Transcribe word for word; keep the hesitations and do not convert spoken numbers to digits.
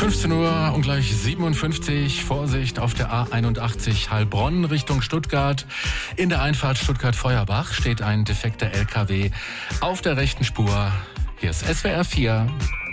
fünfzehn Uhr und gleich siebenundfünfzig. Vorsicht auf der A einundachtzig Heilbronn Richtung Stuttgart. In der Einfahrt Stuttgart-Feuerbach steht ein defekter L K W auf der rechten Spur. Hier ist S W R vier.